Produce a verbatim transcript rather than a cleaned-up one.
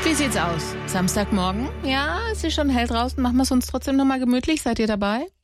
Wie sieht's aus? Samstagmorgen? Ja, es ist schon hell draußen. Machen wir es uns trotzdem nochmal gemütlich. Seid ihr dabei?